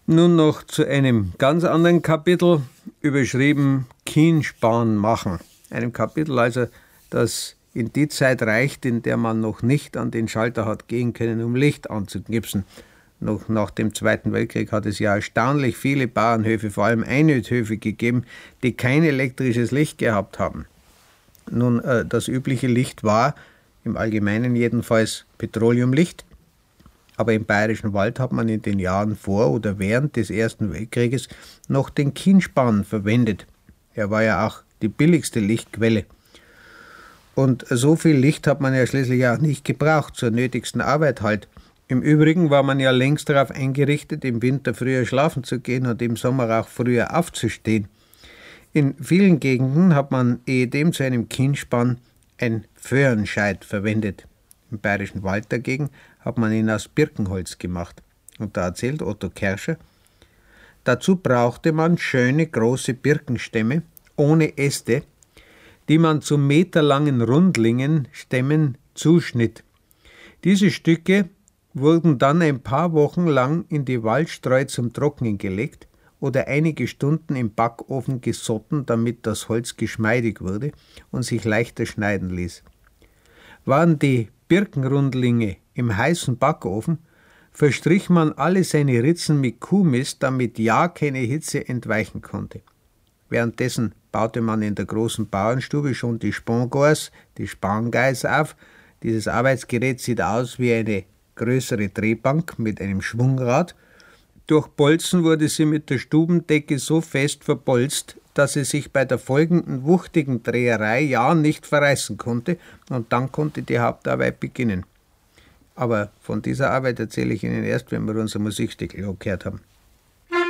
Nun noch zu einem ganz anderen Kapitel, überschrieben Kienspan machen. Einem Kapitel also, das in die Zeit reicht, in der man noch nicht an den Schalter hat gehen können, um Licht anzuknipsen. Noch nach dem Zweiten Weltkrieg hat es ja erstaunlich viele Bauernhöfe, vor allem Einödhöfe gegeben, die kein elektrisches Licht gehabt haben. Nun, das übliche Licht war, im Allgemeinen jedenfalls, Petroleumlicht. Aber im Bayerischen Wald hat man in den Jahren vor oder während des Ersten Weltkrieges noch den Kienspan verwendet. Er war ja auch die billigste Lichtquelle. Und so viel Licht hat man ja schließlich auch nicht gebraucht, zur nötigsten Arbeit halt. Im Übrigen war man ja längst darauf eingerichtet, im Winter früher schlafen zu gehen und im Sommer auch früher aufzustehen. In vielen Gegenden hat man ehedem zu einem Kienspan ein Föhrenscheit verwendet. Im Bayerischen Wald dagegen hat man ihn aus Birkenholz gemacht. Und da erzählt Otto Kerscher, dazu brauchte man schöne große Birkenstämme ohne Äste, die man zu meterlangen Rundlingen, Stämmen zuschnitt. Diese Stücke wurden dann ein paar Wochen lang in die Waldstreu zum Trocknen gelegt oder einige Stunden im Backofen gesotten, damit das Holz geschmeidig wurde und sich leichter schneiden ließ. Waren die Birkenrundlinge im heißen Backofen, verstrich man alle seine Ritzen mit Kuhmist, damit ja keine Hitze entweichen konnte. Währenddessen baute man in der großen Bauernstube schon die Spongors, die Spangeis auf. Dieses Arbeitsgerät sieht aus wie eine größere Drehbank mit einem Schwungrad. Durch Bolzen wurde sie mit der Stubendecke so fest verbolzt, dass sie sich bei der folgenden wuchtigen Dreherei ja nicht verreißen konnte, und dann konnte die Hauptarbeit beginnen. Aber von dieser Arbeit erzähle ich Ihnen erst, wenn wir unser Musikstück gehört haben.